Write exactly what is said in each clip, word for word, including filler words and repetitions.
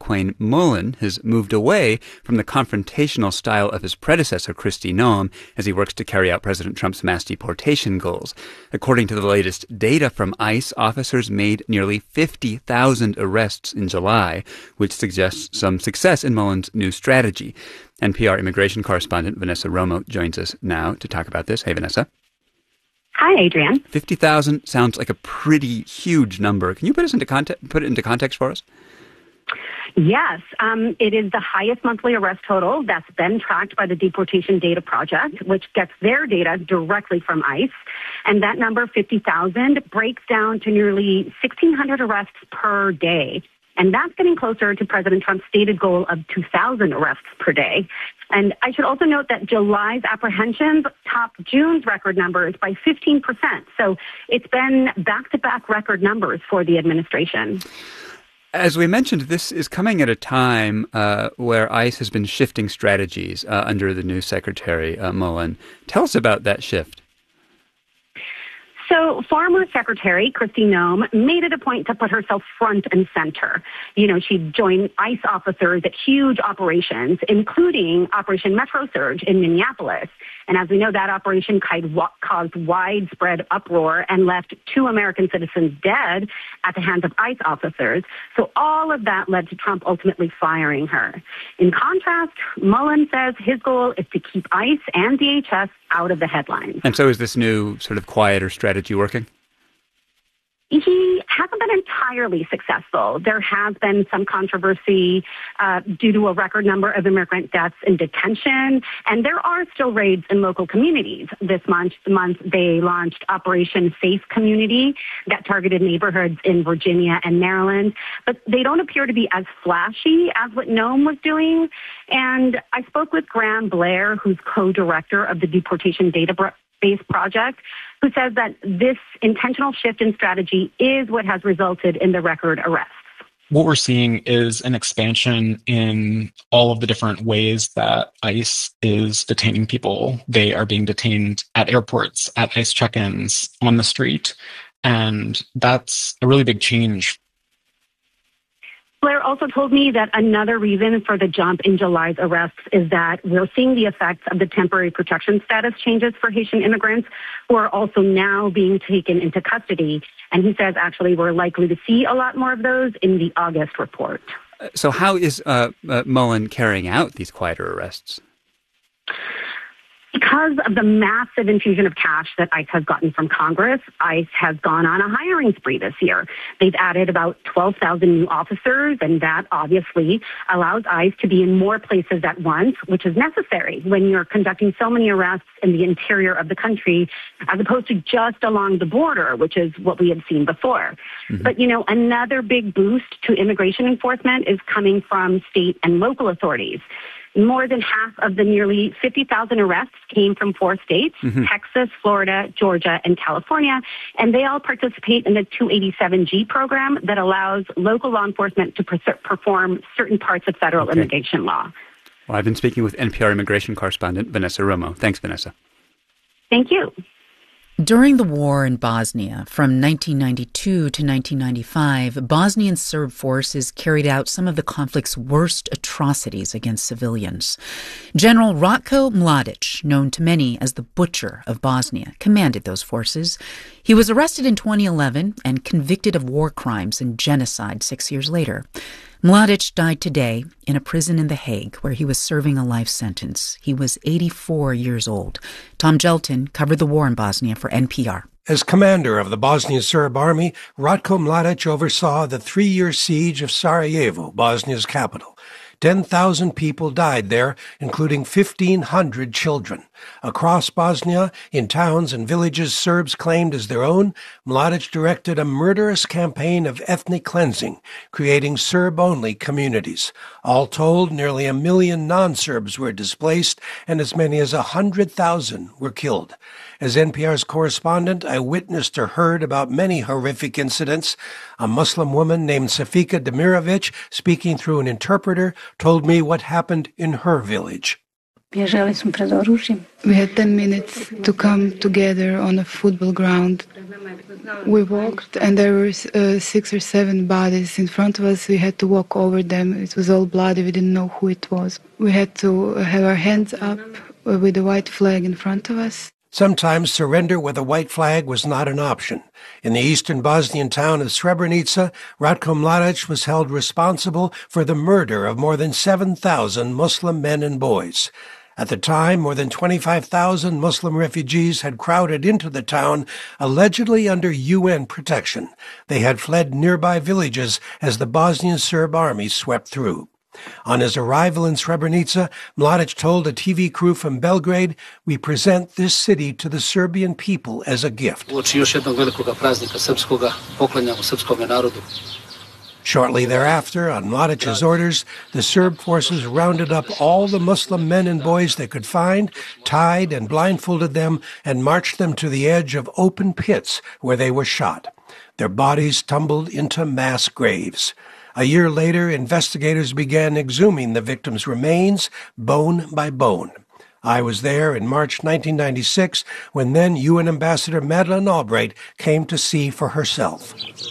Quayne Mullen has moved away from the confrontational style of his predecessor, Kristi Noem, as he works to carry out President Trump's mass deportation goals. According to the latest data from ICE, officers made nearly fifty thousand arrests in July, which suggests some success in Mullen's new strategy. N P R immigration correspondent Vanessa Romo joins us now to talk about this. Hey, Vanessa. Hi, Adrian. fifty thousand sounds like a pretty huge number. Can you put us into context, put it into context for us? Yes, um, it is the highest monthly arrest total that's been tracked by the Deportation Data Project, which gets their data directly from ICE. And that number, fifty thousand, breaks down to nearly sixteen hundred arrests per day. And that's getting closer to President Trump's stated goal of two thousand arrests per day. And I should also note that July's apprehensions top June's record numbers by fifteen percent. So it's been back-to-back record numbers for the administration. As we mentioned, this is coming at a time uh, where ICE has been shifting strategies uh, under the new Secretary uh, Mullen. Tell us about that shift. So former Secretary Kristi Noem made it a point to put herself front and center. You know, she joined ICE officers at huge operations, including Operation Metro Surge in Minneapolis. And as we know, that operation caused widespread uproar and left two American citizens dead at the hands of ICE officers. So all of that led to Trump ultimately firing her. In contrast, Mullen says his goal is to keep ICE and D H S out of the headlines. And so is this new sort of quieter strategy working? He hasn't been entirely successful. There has been some controversy uh, due to a record number of immigrant deaths in detention, and there are still raids in local communities. This month, month they launched Operation Safe Community that targeted neighborhoods in Virginia and Maryland, but they don't appear to be as flashy as what Noem was doing. And I spoke with Graham Blair, who's co-director of the Deportation Data Base Project, who says that this intentional shift in strategy is what has resulted in the record arrests. What we're seeing is an expansion in all of the different ways that ICE is detaining people. They are being detained at airports, at ICE check-ins, on the street, and that's a really big change. Blair also told me that another reason for the jump in July's arrests is that we're seeing the effects of the temporary protection status changes for Haitian immigrants who are also now being taken into custody. And he says, actually, we're likely to see a lot more of those in the August report. So how is uh, uh, Mullen carrying out these quieter arrests? Because of the massive infusion of cash that ICE has gotten from Congress, ICE has gone on a hiring spree this year. They've added about twelve thousand new officers, and that obviously allows ICE to be in more places at once, which is necessary when you're conducting so many arrests in the interior of the country, as opposed to just along the border, which is what we had seen before. Mm-hmm. But, you know, another big boost to immigration enforcement is coming from state and local authorities. More than half of the nearly fifty thousand arrests came from four states, mm-hmm. Texas, Florida, Georgia, and California, and they all participate in the two eighty-seven G program that allows local law enforcement to per- perform certain parts of federal okay. immigration law. Well, I've been speaking with N P R immigration correspondent Vanessa Romo. Thanks, Vanessa. Thank you. During the war in Bosnia, from nineteen ninety-two to nineteen ninety-five, Bosnian Serb forces carried out some of the conflict's worst atrocities against civilians. General Ratko Mladic, known to many as the Butcher of Bosnia, commanded those forces. He was arrested in twenty eleven and convicted of war crimes and genocide six years later. Mladic died today in a prison in The Hague where he was serving a life sentence. He was eighty-four years old. Tom Gelton covered the war in Bosnia for N P R. As commander of the Bosnian Serb army, Ratko Mladic oversaw the three-year siege of Sarajevo, Bosnia's capital. ten thousand people died there, including fifteen hundred children. Across Bosnia, in towns and villages Serbs claimed as their own, Mladic directed a murderous campaign of ethnic cleansing, creating Serb-only communities. All told, nearly a million non-Serbs were displaced, and as many as a hundred thousand were killed. As N P R's correspondent, I witnessed or heard about many horrific incidents. A Muslim woman named Safika Demirovic, speaking through an interpreter, told me what happened in her village. We had ten minutes to come together on a football ground. We walked and there were uh, six or seven bodies in front of us. We had to walk over them. It was all bloody. We didn't know who it was. We had to have our hands up with a white flag in front of us. Sometimes surrender with a white flag was not an option. In the eastern Bosnian town of Srebrenica, Ratko Mladic was held responsible for the murder of more than seven thousand Muslim men and boys. At the time, more than twenty-five thousand Muslim refugees had crowded into the town, allegedly under U N protection. They had fled nearby villages as the Bosnian Serb army swept through. On his arrival in Srebrenica, Mladic told a T V crew from Belgrade, "We present this city to the Serbian people as a gift." Shortly thereafter, on Mladic's orders, the Serb forces rounded up all the Muslim men and boys they could find, tied and blindfolded them, and marched them to the edge of open pits where they were shot. Their bodies tumbled into mass graves. A year later, investigators began exhuming the victims' remains, bone by bone. I was there in March nineteen ninety-six when then U N Ambassador Madeleine Albright came to see for herself.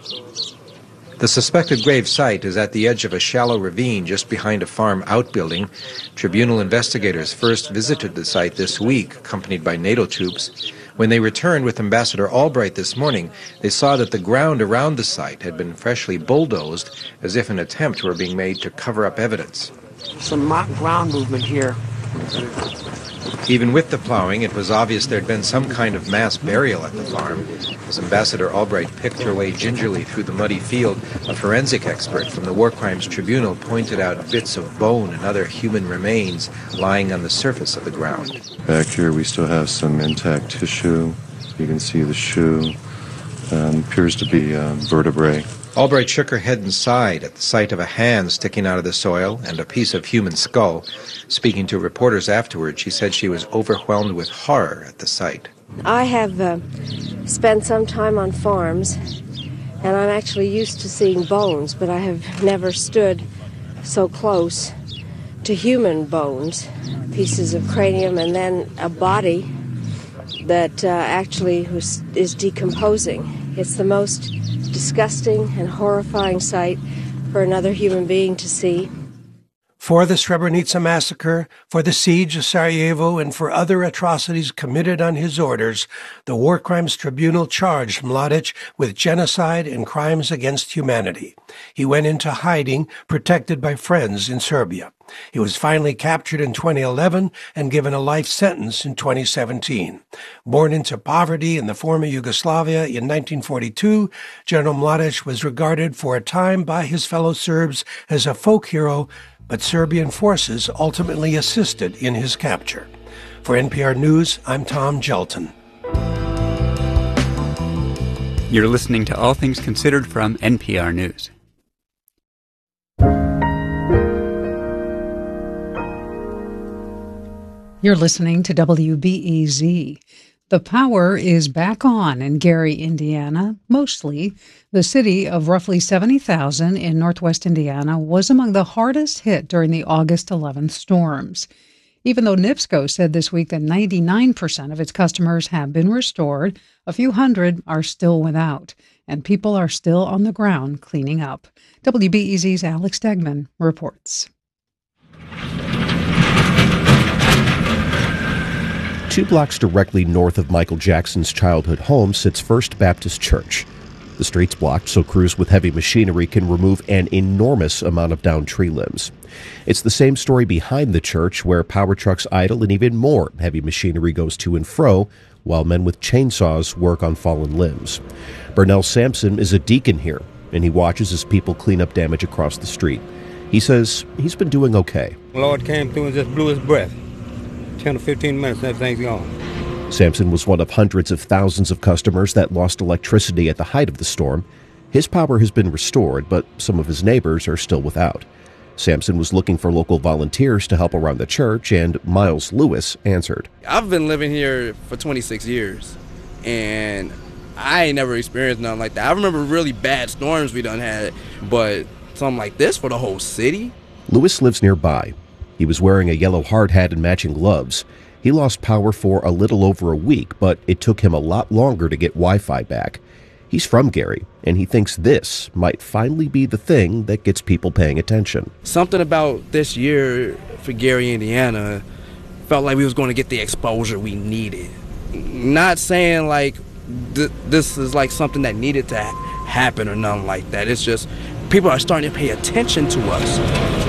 The suspected grave site is at the edge of a shallow ravine just behind a farm outbuilding. Tribunal investigators first visited the site this week, accompanied by NATO troops. When they returned with Ambassador Albright this morning, they saw that the ground around the site had been freshly bulldozed, as if an attempt were being made to cover up evidence. Some mock ground movement here. Even with the plowing, it was obvious there had been some kind of mass burial at the farm. As Ambassador Albright picked her way gingerly through the muddy field, a forensic expert from the War Crimes Tribunal pointed out bits of bone and other human remains lying on the surface of the ground. Back here we still have some intact tissue. You can see the shoe. Um, appears to be uh, vertebrae. Albright shook her head and sighed at the sight of a hand sticking out of the soil and a piece of human skull. Speaking to reporters afterward, she said she was overwhelmed with horror at the sight. I have uh, spent some time on farms, and I'm actually used to seeing bones, but I have never stood so close to human bones, pieces of cranium, and then a body that uh, actually was, is decomposing. It's the most disgusting and horrifying sight for another human being to see. For the Srebrenica massacre, for the siege of Sarajevo, and for other atrocities committed on his orders, the War Crimes Tribunal charged Mladic with genocide and crimes against humanity. He went into hiding, protected by friends in Serbia. He was finally captured in twenty eleven and given a life sentence in twenty seventeen. Born into poverty in the former Yugoslavia in nineteen forty-two, General Mladic was regarded for a time by his fellow Serbs as a folk hero, but Serbian forces ultimately assisted in his capture. For N P R News, I'm Tom Gelton. You're listening to All Things Considered from N P R News. You're listening to W B E Z. The power is back on in Gary, Indiana. Mostly, the city of roughly seventy thousand in northwest Indiana was among the hardest hit during the August eleventh storms. Even though NIPSCO said this week that ninety-nine percent of its customers have been restored, a few hundred are still without, and people are still on the ground cleaning up. W B E Z's Alex Degman reports. Two blocks directly north of Michael Jackson's childhood home sits First Baptist Church. The street's blocked so crews with heavy machinery can remove an enormous amount of downed tree limbs. It's the same story behind the church, where power trucks idle and even more heavy machinery goes to and fro, while men with chainsaws work on fallen limbs. Burnell Sampson is a deacon here, and he watches as people clean up damage across the street. He says he's been doing okay. The Lord came through and just blew his breath. ten to fifteen minutes, everything's gone. Sampson was one of hundreds of thousands of customers that lost electricity at the height of the storm. His power has been restored, but some of his neighbors are still without. Sampson was looking for local volunteers to help around the church, and Miles Lewis answered. I've been living here for twenty-six years, and I ain't never experienced nothing like that. I remember really bad storms we done had, but something like this for the whole city? Lewis lives nearby. He was wearing a yellow hard hat and matching gloves. He lost power for a little over a week, but it took him a lot longer to get Wi-Fi back. He's from Gary, and he thinks this might finally be the thing that gets people paying attention. Something about this year for Gary, Indiana, felt like we was going to get the exposure we needed. Not saying like th- this is like something that needed to ha- happen or nothing like that. It's just people are starting to pay attention to us.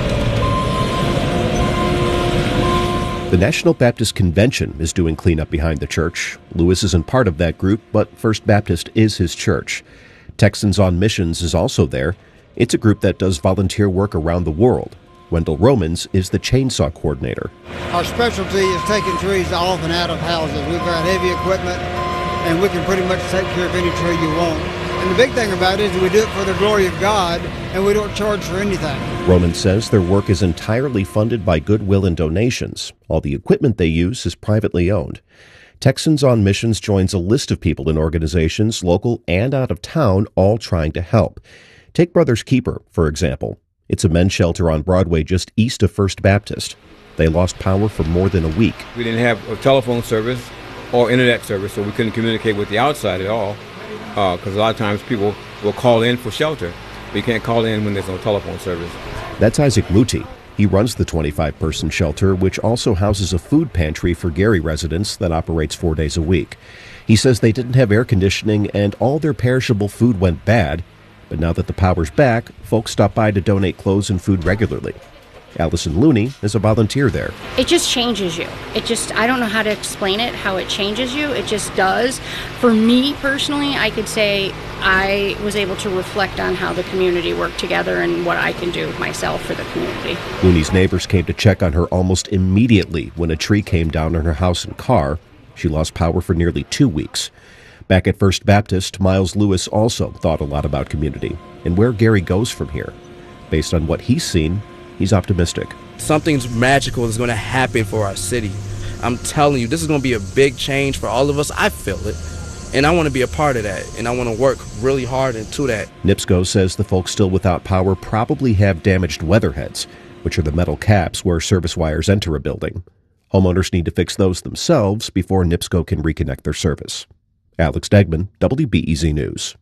The National Baptist Convention is doing cleanup behind the church. Lewis isn't part of that group, but First Baptist is his church. Texans on Missions is also there. It's a group that does volunteer work around the world. Wendell Romans is the chainsaw coordinator. Our specialty is taking trees off and out of houses. We've got heavy equipment, and we can pretty much take care of any tree you want. And the big thing about it is we do it for the glory of God, and we don't charge for anything. Roman says their work is entirely funded by goodwill and donations. All the equipment they use is privately owned. Texans on Missions joins a list of people and organizations, local and out of town, all trying to help. Take Brothers Keeper, for example. It's a men's shelter on Broadway just east of First Baptist. They lost power for more than a week. We didn't have a telephone service or internet service, so we couldn't communicate with the outside at all. Because uh, a lot of times people will call in for shelter. But you can't call in when there's no telephone service. That's Isaac Muti. He runs the twenty-five person shelter, which also houses a food pantry for Gary residents that operates four days a week. He says they didn't have air conditioning and all their perishable food went bad. But now that the power's back, folks stop by to donate clothes and food regularly. Allison Looney is a volunteer there. It just changes you. It just, I don't know how to explain it, how it changes you. It just does. For me personally, I could say I was able to reflect on how the community worked together and what I can do myself for the community. Looney's neighbors came to check on her almost immediately when a tree came down on her house and car. She lost power for nearly two weeks. Back at First Baptist, Miles Lewis also thought a lot about community and where Gary goes from here. Based on what he's seen, he's optimistic. Something's magical is going to happen for our city. I'm telling you, this is going to be a big change for all of us. I feel it. And I want to be a part of that. And I want to work really hard into that. N I P S C O says the folks still without power probably have damaged weatherheads, which are the metal caps where service wires enter a building. Homeowners need to fix those themselves before N I P S C O can reconnect their service. Alex Degman, W B E Z News.